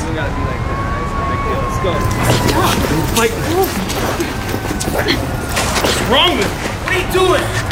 don't gotta be like that. It's not a big deal. Let's go. Fight. What's wrong with you? What are you doing?